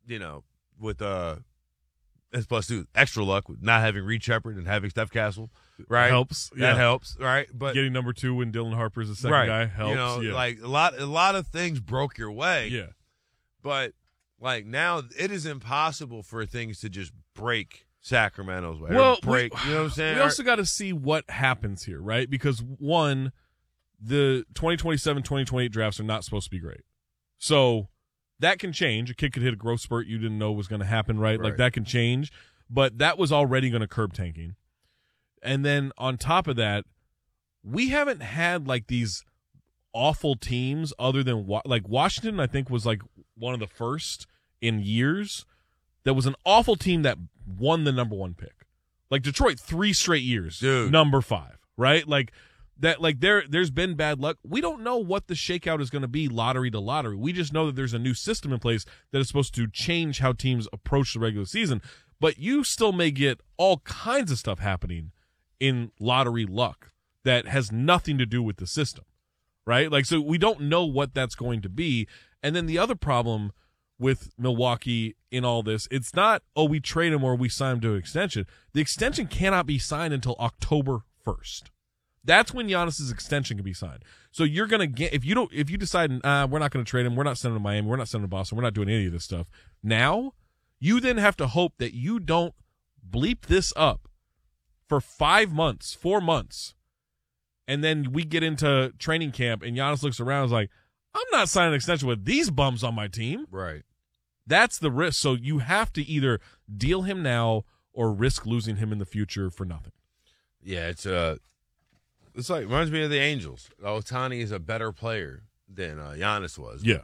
with and plus do extra luck with not having Reed Shepherd and having Steph Castle, right? Helps. That helps, right? But getting number 2 when Dylan Harper's the second guy helps. Like a lot of things broke your way. Yeah. But like now it is impossible for things to just break Sacramento's way. Well, you know what I'm saying? We also got to see what happens here, right? Because one, the 2027-2028 drafts are not supposed to be great. So that can change. A kid could hit a growth spurt you didn't know was going to happen, right? Like that can change. But that was already going to curb tanking. And then on top of that, we haven't had like these awful teams other than like Washington, I think was like one of the first in years that was an awful team that won the number 1 pick. Like Detroit 3 straight years, dude. Number 5, right? Like that, like there's been bad luck. We don't know what the shakeout is going to be lottery to lottery. We just know that there's a new system in place that is supposed to change how teams approach the regular season. But you still may get all kinds of stuff happening in lottery luck that has nothing to do with the system, right? Like, so we don't know what that's going to be. And then the other problem with Milwaukee in all this, it's not, we trade him or we sign him to an extension. The extension cannot be signed until October 1st. That's when Giannis's extension can be signed. So you're going to get, if you decide, we're not going to trade him, we're not sending him to Miami, we're not sending him to Boston, we're not doing any of this stuff. Now, you then have to hope that you don't bleep this up for 5 months, 4 months, and then we get into training camp and Giannis looks around and is like, I'm not signing an extension with these bums on my team. Right. That's the risk. So you have to either deal him now or risk losing him in the future for nothing. Yeah, it's like reminds me of the Angels. Ohtani is a better player than Giannis was. Yeah.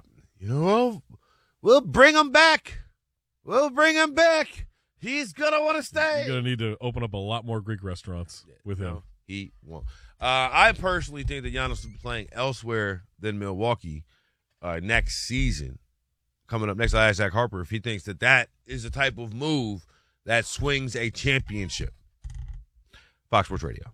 We'll bring him back. We'll bring him back. He's gonna want to stay. You're gonna need to open up a lot more Greek restaurants with him. He won't. I personally think that Giannis will be playing elsewhere than Milwaukee next season. Coming up next, I asked Zach Harper if he thinks that is the type of move that swings a championship. Fox Sports Radio.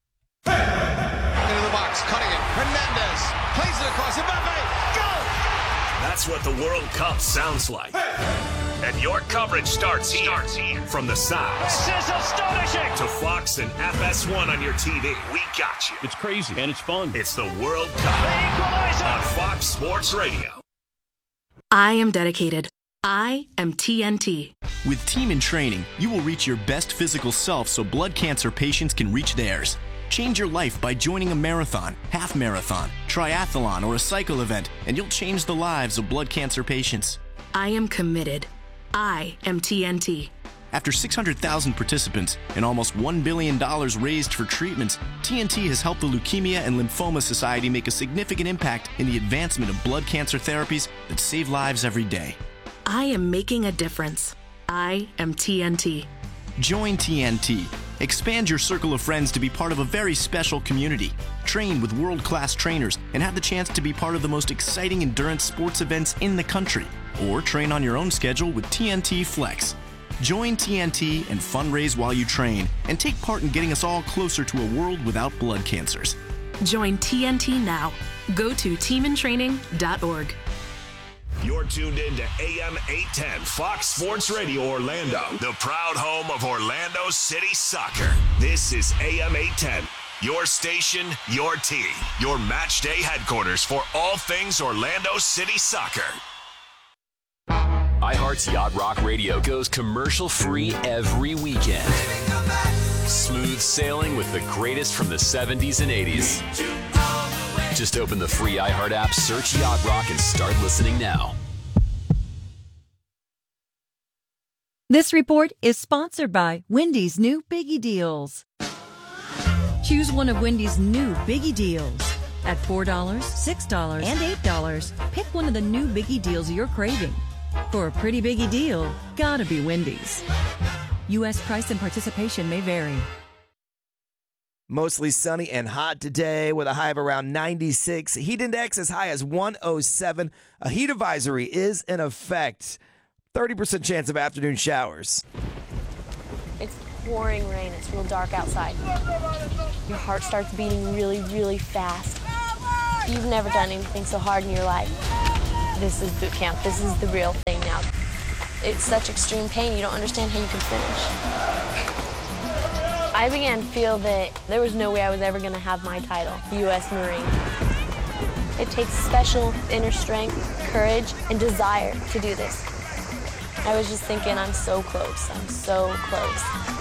Into the box, cutting it. Hernandez plays it across. Mbappe, go! That's what the World Cup sounds like. And your coverage starts here. From the sounds This is astonishing. to Fox and FS1 on your TV. We got you. It's crazy and it's fun. It's the World Cup The equalizer. on Fox Sports Radio. I am dedicated. I am TNT. With Team in Training, you will reach your best physical self so blood cancer patients can reach theirs. Change your life by joining a marathon, half marathon, triathlon, or a cycle event, and you'll change the lives of blood cancer patients. I am committed. I am TNT. After 600,000 participants and almost $1 billion raised for treatments, TNT has helped the Leukemia and Lymphoma Society make a significant impact in the advancement of blood cancer therapies that save lives every day. I am making a difference. I am TNT. Join TNT. Expand your circle of friends to be part of a very special community. Train with world-class trainers and have the chance to be part of the most exciting endurance sports events in the country. Or train on your own schedule with TNT Flex. Join TNT and fundraise while you train and take part in getting us all closer to a world without blood cancers. Join TNT now. Go to teamintraining.org. You're tuned in to AM 810 Fox Sports Radio Orlando, the proud home of Orlando City Soccer. This is AM 810, your station, your team, your match day headquarters for all things Orlando City Soccer. iHeart's Yacht Rock Radio goes commercial-free every weekend. Smooth sailing with the greatest from the 70s and 80s. Just open the free iHeart app, search Yacht Rock, and start listening now. This report is sponsored by Wendy's new Biggie Deals. Choose one of Wendy's new Biggie Deals. At $4, $6, and $8, pick one of the new Biggie Deals you're craving. For a pretty biggie deal, gotta be Wendy's. U.S. price and participation may vary. Mostly sunny and hot today with a high of around 96. Heat index as high as 107. A heat advisory is in effect. 30% chance of afternoon showers. It's pouring rain. It's real dark outside. Your heart starts beating really, really fast. You've never done anything so hard in your life. This is boot camp. This is the real thing now. it's such extreme pain, you don't understand how you can finish. I began to feel that there was no way I was ever going to have my title, U.S. Marine. It takes special inner strength, courage, and desire to do this. I was just thinking, I'm so close, I'm so close.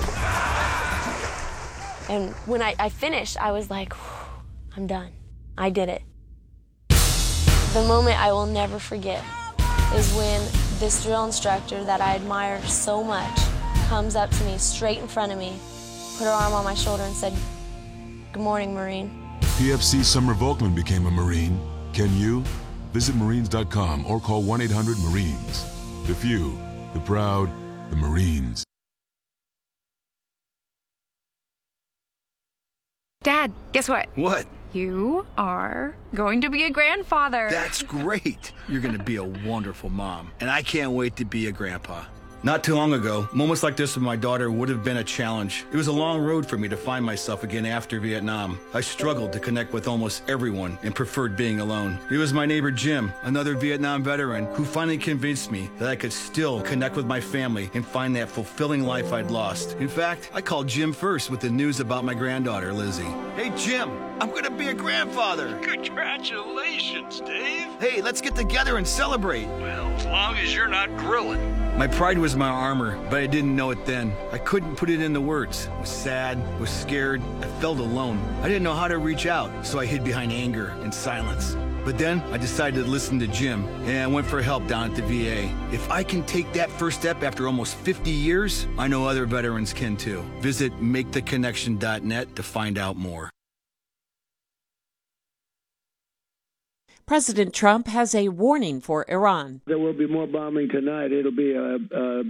And when I finished, I was like, I'm done. I did it. The moment I will never forget is when this drill instructor that I admire so much comes up to me straight in front of me, put her arm on my shoulder and said, "Good morning, Marine." PFC Summer Volkman became a Marine. Can you? Visit Marines.com or call 1-800-MARINES. The few, the proud, the Marines. Dad, guess what? What? You are going to be a grandfather. That's great. You're going to be a wonderful mom. And I can't wait to be a grandpa. Not too long ago, moments like this with my daughter would have been a challenge. It was a long road for me to find myself again after Vietnam. I struggled to connect with almost everyone and preferred being alone. It was my neighbor Jim, another Vietnam veteran, who finally convinced me that I could still connect with my family and find that fulfilling life I'd lost. In fact, I called Jim first with the news about my granddaughter, Lizzie. "Hey, Jim, I'm going to be a grandfather." Congratulations, Dave. "Hey, let's get together and celebrate." Well, as long as you're not grilling. My pride was my armor, but I didn't know it then. I couldn't put it into words. I was sad, was scared, I felt alone. I didn't know how to reach out, so I hid behind anger and silence. But then I decided to listen to Jim, and I went for help down at the VA. If I can take that first step after almost 50 years, I know other veterans can too. Visit maketheconnection.net to find out more. President Trump has a warning for Iran. There will be more bombing tonight. It'll be a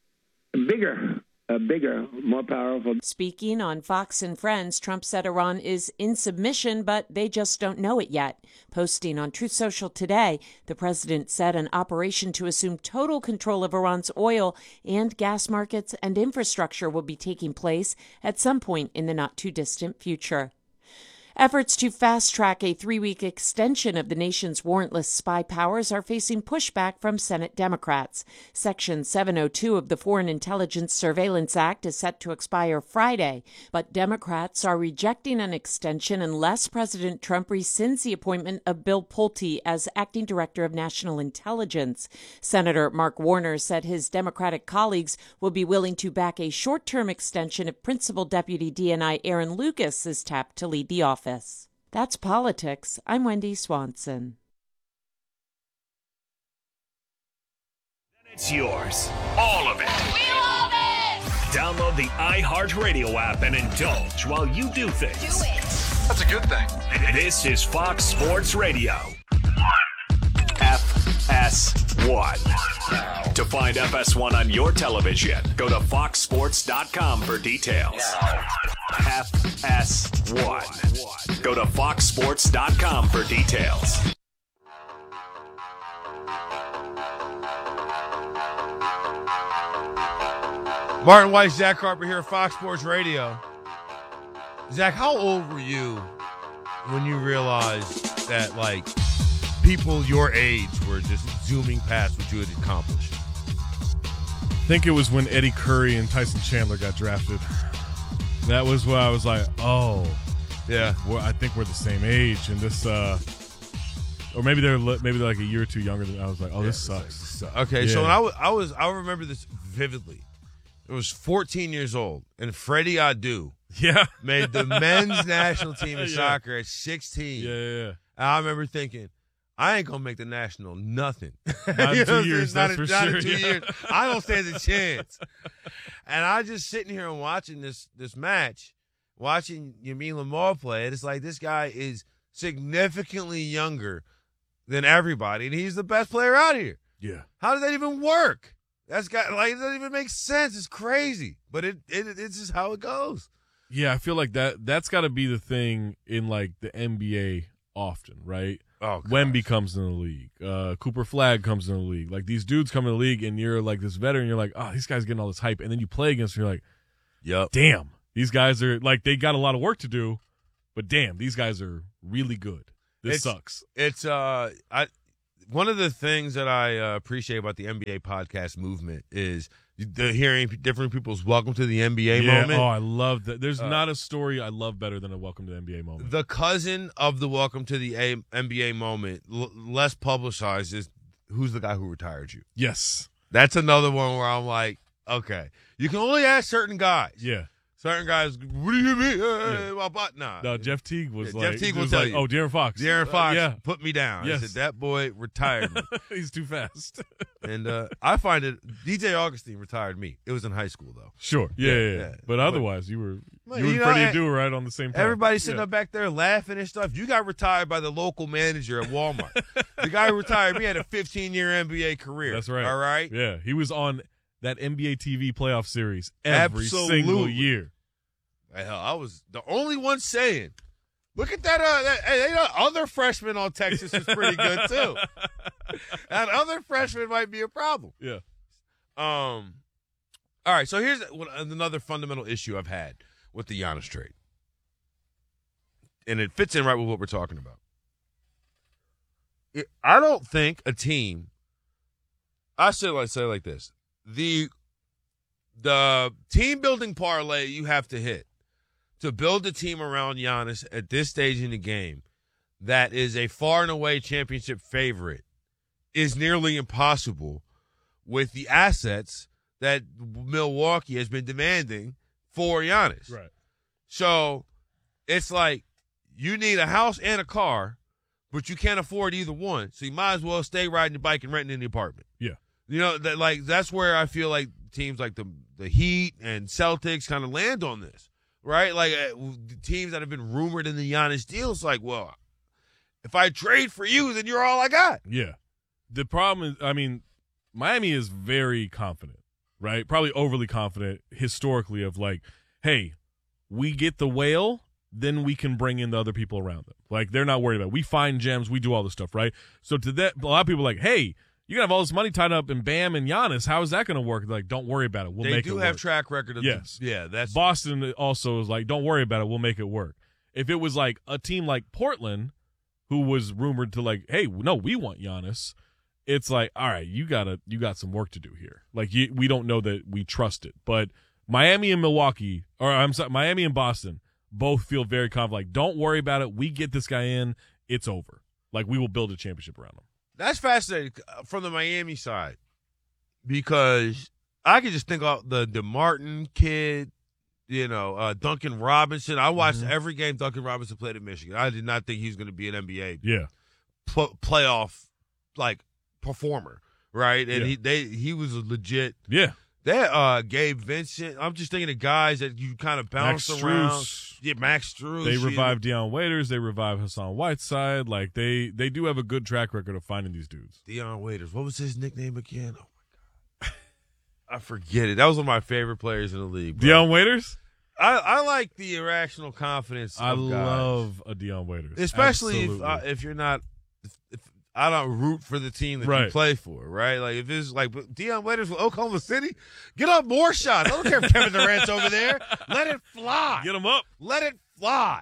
bigger, more powerful. Speaking on Fox and Friends, Trump said Iran is in submission, but they just don't know it yet. Posting on Truth Social today, the president said an operation to assume total control of Iran's oil and gas markets and infrastructure will be taking place at some point in the not-too-distant future. Efforts to fast-track a 3-week extension of the nation's warrantless spy powers are facing pushback from Senate Democrats. Section 702 of the Foreign Intelligence Surveillance Act is set to expire Friday, but Democrats are rejecting an extension unless President Trump rescinds the appointment of Bill Pulte as acting director of national intelligence. Senator Mark Warner said his Democratic colleagues will be willing to back a short-term extension if Principal Deputy DNI Aaron Lucas is tapped to lead the office. That's politics. I'm Wendy Swanson. It's yours. All of it. We love it! Download the iHeartRadio app and indulge while you do things. Do it. That's a good thing. This is Fox Sports Radio. FS1. To find FS1 on your television, go to foxsports.com for details. FS1. Go to foxsports.com for details. Martin Weiss, Zach Harper here, Fox Sports Radio. Zach, how old were you when you realized that, like, people your age were just zooming past what you had accomplished? I think it was when Eddie Curry and Tyson Chandler got drafted. That was where I was like, oh, yeah, well, I think we're the same age. And this, or maybe they're like a year or two younger than I was like, oh, this sucks. Okay, yeah. So when I remember this vividly. I was 14 years old, and Freddie Adu made the men's national team in soccer at 16. Yeah. And I remember thinking, I ain't going to make the national nothing. Not in 2 years, that's for sure. Not in 2 years. I don't stand a chance. And I just sitting here and watching this match, watching Yameen Lamar play, and it's like this guy is significantly younger than everybody, and he's the best player out here. Yeah. How does that even work? It doesn't even make sense. It's crazy, but it's just how it goes. Yeah, I feel like that's got to be the thing in like the NBA often, right? Oh, Wemby comes in the league. Cooper Flagg comes in the league. Like these dudes come in the league, and you're like this veteran. You're like, oh, these guys getting all this hype, and then you play against them. You're like, yep, damn, these guys are like they got a lot of work to do, but damn, these guys are really good. This sucks. It's one of the things that I appreciate about the NBA podcast movement is the hearing different people's welcome to the NBA moment. Oh, I love that. There's not a story I love better than a welcome to the NBA moment. The cousin of the welcome to the NBA moment, less publicized, is who's the guy who retired you. Yes. That's another one where I'm like, okay. You can only ask certain guys. Yeah. Certain guys, what do you mean? Nah. No, Jeff Teague was Jeff Teague will tell you. Oh, De'Aaron Fox. De'Aaron Fox yeah. put me down. Yes. I said, that boy retired me. He's too fast. And I find it, DJ Augustine retired me. It was in high school, though. Sure. Yeah. But otherwise, you were Freddie Adu right on the same time. Everybody's sitting up back there laughing and stuff. You got retired by the local manager at Walmart. The guy who retired me had a 15-year NBA career. That's right. All right? Yeah. He was on that NBA TV playoff series every single year. Hell, I was the only one saying, look at that other freshman on Texas is pretty good, too. That other freshman might be a problem. Yeah. All right, so here's another fundamental issue I've had with the Giannis trade. And it fits in right with what we're talking about. I don't think a team, I say like this, the team building parlay you have to hit to build a team around Giannis at this stage in the game that is a far and away championship favorite is nearly impossible with the assets that Milwaukee has been demanding for Giannis. Right. So it's like you need a house and a car, but you can't afford either one. So you might as well stay riding your bike and renting in the apartment. Yeah. You know, that's where I feel like teams like the Heat and Celtics kind of land on this, right? Like teams that have been rumored in the Giannis deal, it's like, well, if I trade for you, then you're all I got. Yeah. The problem is, I mean, Miami is very confident, right? Probably overly confident historically of like, hey, we get the whale, then we can bring in the other people around them. Like, they're not worried about it. We find gems, we do all this stuff, right? So to that, a lot of people are like, hey, you can have all this money tied up in Bam and Giannis. How is that going to work? Like, don't worry about it. We'll make it work. They do have track record of yes. That's Boston also is like, don't worry about it. We'll make it work. If it was like a team like Portland, who was rumored to like, hey, no, we want Giannis. It's like, all right, you got some work to do here. Like, we don't know that we trust it. But Miami and Milwaukee, or I'm sorry, Miami and Boston, both feel very confident. Like, don't worry about it. We get this guy in, it's over. Like, we will build a championship around him. That's fascinating from the Miami side because I could just think of the DeMartin kid, Duncan Robinson. I watched every game Duncan Robinson played at Michigan. I did not think he was going to be an NBA playoff like performer, right? And he was a legit. Yeah. That Gabe Vincent. I'm just thinking of guys that you kind of bounce around. Yeah, Max Strus. They revived Deion Waiters. They revived Hassan Whiteside. Like they do have a good track record of finding these dudes. Deion Waiters. What was his nickname again? Oh my god, I forget it. That was one of my favorite players in the league. Bro. Deion Waiters. I like the irrational confidence. I of guys. love a Deion Waiters, especially if you're not. If I don't root for the team that you play for, right? Like if it's like Deion Waiters with Oklahoma City, get up more shots. I don't care if Kevin Durant's over there. Let it fly. Get him up. Let it fly.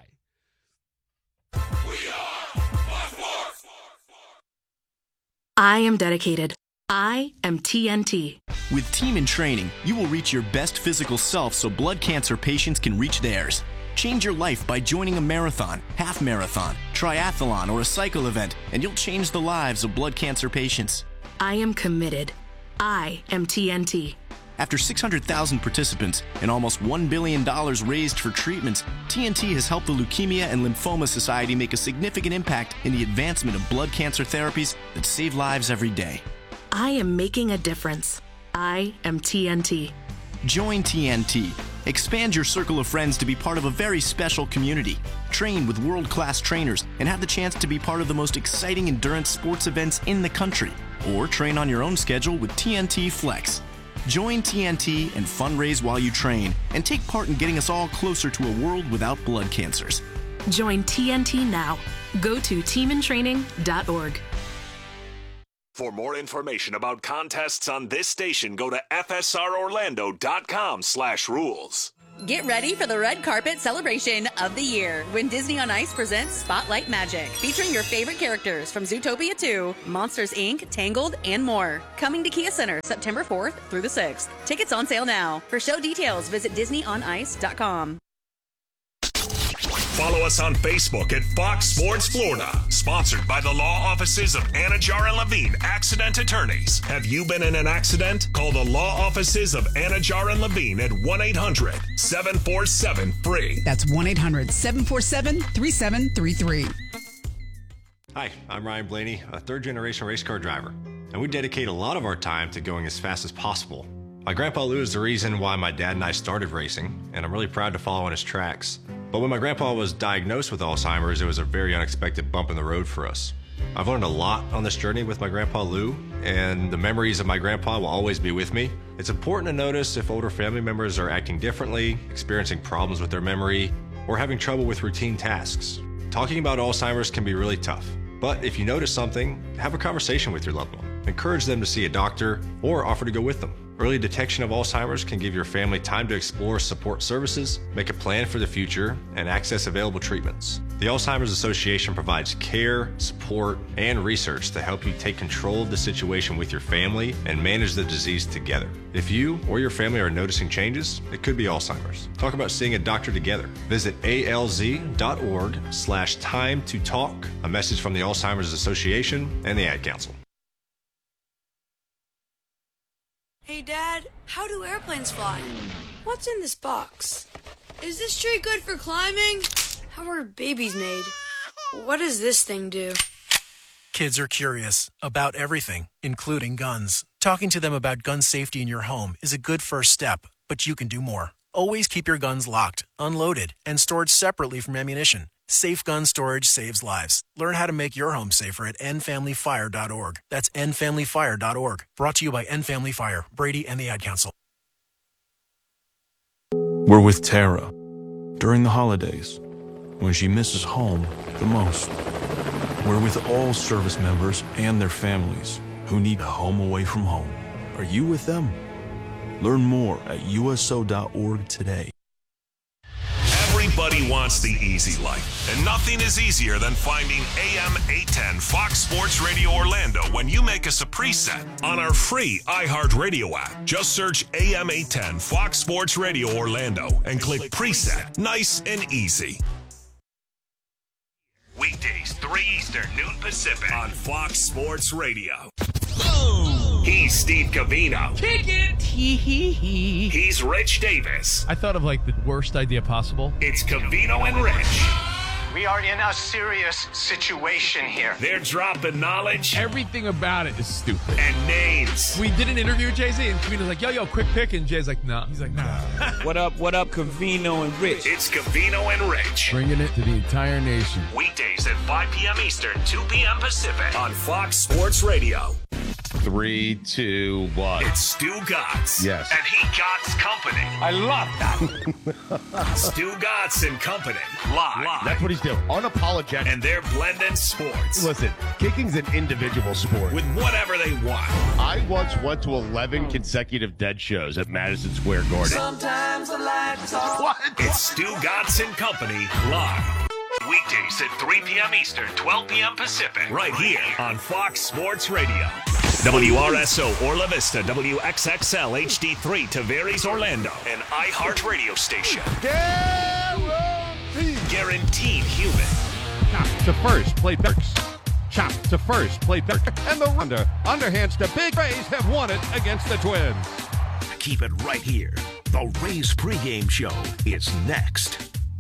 I am dedicated. I am TNT. With Team in Training, you will reach your best physical self so blood cancer patients can reach theirs. Change your life by joining a marathon, half marathon, triathlon, or a cycle event, and you'll change the lives of blood cancer patients. I am committed. I am TNT. After 600,000 participants and almost $1 billion raised for treatments, TNT has helped the Leukemia and Lymphoma Society make a significant impact in the advancement of blood cancer therapies that save lives every day. I am making a difference. I am TNT. Join TNT. Expand your circle of friends to be part of a very special community. Train with world-class trainers and have the chance to be part of the most exciting endurance sports events in the country. Or train on your own schedule with TNT Flex. Join TNT and fundraise while you train and take part in getting us all closer to a world without blood cancers. Join TNT now. Go to teamintraining.org. For more information about contests on this station, go to fsrorlando.com/rules. Get ready for the red carpet celebration of the year when Disney on Ice presents Spotlight Magic, featuring your favorite characters from Zootopia 2, Monsters, Inc., Tangled, and more. Coming to Kia Center September 4th through the 6th. Tickets on sale now. For show details, visit DisneyOnIce.com. Follow us on Facebook at Fox Sports Florida. Sponsored by the law offices of Anajar and Levine Accident Attorneys. Have you been in an accident? Call the law offices of Anajar and Levine at 1-800-747-FREE. That's 1-800-747-3733. Hi, I'm Ryan Blaney, a third-generation race car driver, and we dedicate a lot of our time to going as fast as possible. My grandpa Lou is the reason why my dad and I started racing, and I'm really proud to follow in his tracks. But when my grandpa was diagnosed with Alzheimer's, it was a very unexpected bump in the road for us. I've learned a lot on this journey with my grandpa Lou, and the memories of my grandpa will always be with me. It's important to notice if older family members are acting differently, experiencing problems with their memory, or having trouble with routine tasks. Talking about Alzheimer's can be really tough, but if you notice something, have a conversation with your loved one. Encourage them to see a doctor or offer to go with them. Early detection of Alzheimer's can give your family time to explore support services, make a plan for the future, and access available treatments. The Alzheimer's Association provides care, support, and research to help you take control of the situation with your family and manage the disease together. If you or your family are noticing changes, it could be Alzheimer's. Talk about seeing a doctor together. Visit alz.org/time-to-talk. A message from the Alzheimer's Association and the Ad Council. Hey, Dad, how do airplanes fly? What's in this box? Is this tree good for climbing? How are babies made? What does this thing do? Kids are curious about everything, including guns. Talking to them about gun safety in your home is a good first step, but you can do more. Always keep your guns locked, unloaded, and stored separately from ammunition. Safe gun storage saves lives. Learn how to make your home safer at endfamilyfire.org. That's endfamilyfire.org. Brought to you by End Family Fire, Brady, and the Ad Council. We're with Tara during the holidays when she misses home the most. We're with all service members and their families who need a home away from home. Are you with them? Learn more at USO.org today. Everybody wants the easy life, and nothing is easier than finding AM 810 Fox Sports Radio Orlando when you make us a preset on our free iHeartRadio app. Just search AM 810 Fox Sports Radio Orlando and click preset. Nice and easy. Weekdays, 3 Eastern, noon Pacific on Fox Sports Radio. He's Steve Covino. Kick it! He's Rich Davis. I thought of like the worst idea possible. It's Covino and Rich. We are in a serious situation here. They're dropping knowledge. Everything about it is stupid. And names. We did an interview with Jay-Z, and Covino's like, yo, quick pick. And Jay's like, nah. He's like, nah. What up, Covino and Rich? It's Covino and Rich. Bringing it to the entire nation. Weekdays at 5 p.m. Eastern, 2 p.m. Pacific on Fox Sports Radio. 3, 2, 1. It's Stu Gatz. Yes. And he Gatz Company. I love that. Stu Gatz and Company. Live. That's what he's doing. Unapologetic. And they're blending sports. Listen, kicking's an individual sport. With whatever they want. I once went to 11 consecutive dead shows at Madison Square Garden. Sometimes the lights off. What? It's Stu Gatz and Company live. Weekdays at 3 p.m. Eastern, 12 p.m. Pacific. Right here on Fox Sports Radio. WRSO Orla Vista, WXXL HD3 Tavares Orlando, an iHeart radio station. Guaranteed human. Chop to first, play back. Chop to first, play back. And the underhands to Big Rays have won it against the Twins. Keep it right here. The Rays pregame show is next.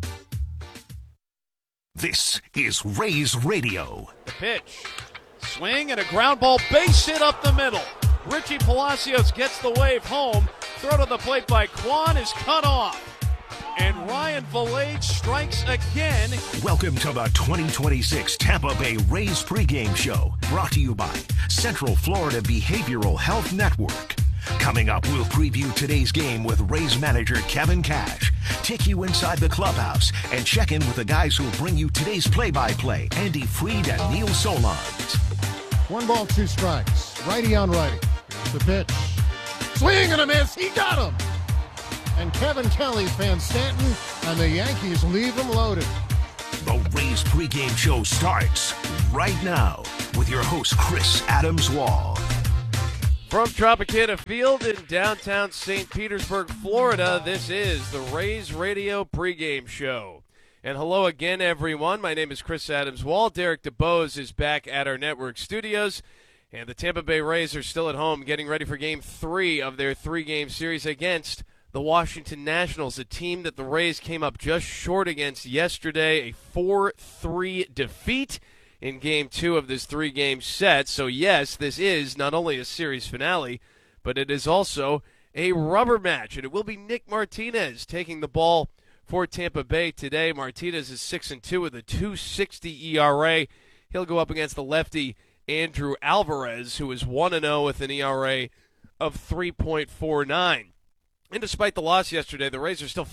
This is Rays Radio. The pitch. Swing and a ground ball, base hit up the middle. Richie Palacios gets the wave home. Throw to the plate by Kwan is cut off. And Ryan Valade strikes again. Welcome to the 2026 Tampa Bay Rays pregame show. Brought to you by Central Florida Behavioral Health Network. Coming up, we'll preview today's game with Rays manager Kevin Cash, take you inside the clubhouse, and check in with the guys who'll bring you today's play-by-play, Andy Freed and Neil Solondz. 1 ball, 2 strikes. Righty on righty. The pitch. Swing and a miss. He got him. and Kevin Kelly, Van Stanton, and the Yankees leave them loaded. The Rays pregame show starts right now with your host, Chris Adams-Wall. From Tropicana Field in downtown St. Petersburg, Florida, this is the Rays Radio pregame show. And hello again, everyone. My name is Chris Adams-Wall. Derek DeBose is back at our network studios. And the Tampa Bay Rays are still at home getting ready for Game 3 of their 3-game series against the Washington Nationals, a team that the Rays came up just short against yesterday, a 4-3 defeat in Game 2 of this 3-game set. So, yes, this is not only a series finale, but it is also a rubber match. And it will be Nick Martinez taking the ball for Tampa Bay today. Martinez is 6-2 with a .260 ERA. He'll go up against the lefty Andrew Alvarez, who is 1-0 with an ERA of 3.49. And despite the loss yesterday, the Rays are still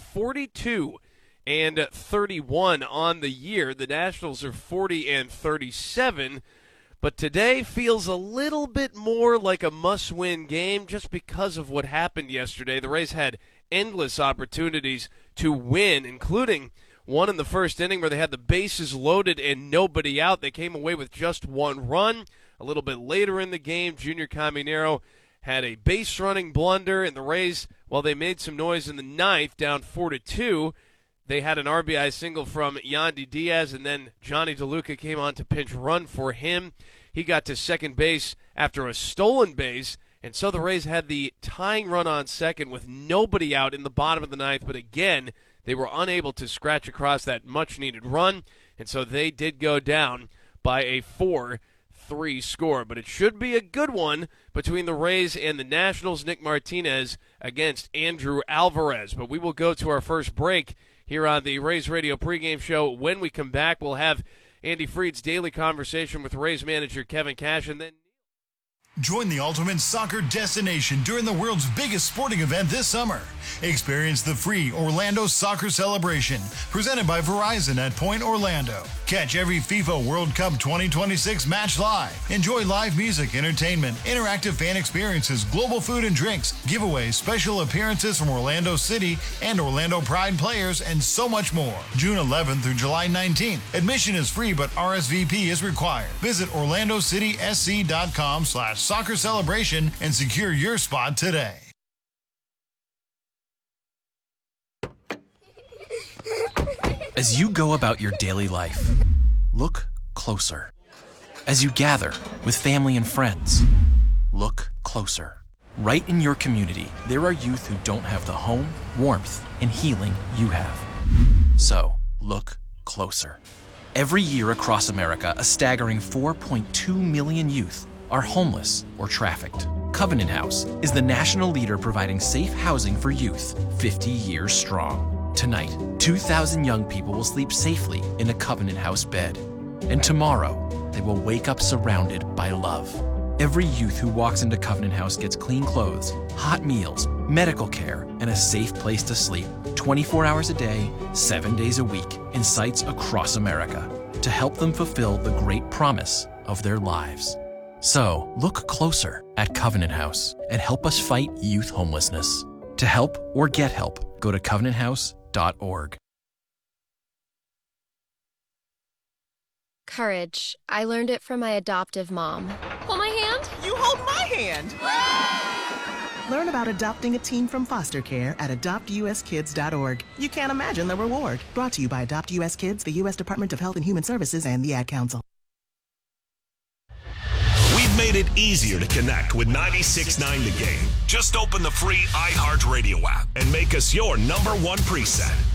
42-31 on the year. The Nationals are 40-37. But today feels a little bit more like a must-win game just because of what happened yesterday. The Rays had endless opportunities to win, including one in the first inning where they had the bases loaded and nobody out. They came away with just one run. A little bit later in the game, Junior Caminero had a base-running blunder, and the Rays, while they made some noise in the ninth, down 4-2, they had an RBI single from Yandy Diaz, and then Johnny DeLuca came on to pinch run for him. He got to second base after a stolen base, and so the Rays had the tying run on second with nobody out in the bottom of the ninth, but again, they were unable to scratch across that much-needed run, and so they did go down by a 4-3 score. But it should be a good one between the Rays and the Nationals. Nick Martinez against Andrew Alvarez. But we will go to our first break here on the Rays Radio pregame show. When we come back, we'll have Andy Freed's daily conversation with Rays manager Kevin Cash, and then join the ultimate soccer destination during the world's biggest sporting event this summer. Experience the free Orlando Soccer Celebration, presented by Verizon at Point Orlando. Catch every FIFA World Cup 2026 match live. Enjoy live music, entertainment, interactive fan experiences, global food and drinks, giveaways, special appearances from Orlando City and Orlando Pride players, and so much more. June 11th through July 19th. Admission is free, but RSVP is required. Visit orlandocitysc.com/soccer celebration and secure your spot today. As you go about your daily life, look closer. As you gather with family and friends, look closer. Right in your community, there are youth who don't have the home, warmth, and healing you have. So, look closer. Every year across America, a staggering 4.2 million youth are homeless or trafficked. Covenant House is the national leader providing safe housing for youth, 50 years strong. Tonight, 2,000 young people will sleep safely in a Covenant House bed. And tomorrow, they will wake up surrounded by love. Every youth who walks into Covenant House gets clean clothes, hot meals, medical care, and a safe place to sleep 24 hours a day, 7 days a week in sites across America to help them fulfill the great promise of their lives. So, look closer at Covenant House and help us fight youth homelessness. To help or get help, go to covenanthouse.org. Courage. I learned it from my adoptive mom. Hold my hand. You hold my hand. Learn about adopting a teen from foster care at adoptuskids.org. You can't imagine the reward. Brought to you by Adopt U.S. Kids, the U.S. Department of Health and Human Services, and the Ad Council. We've made it easier to connect with 96.9 The Game. Just open the free iHeartRadio app and make us your #1 preset.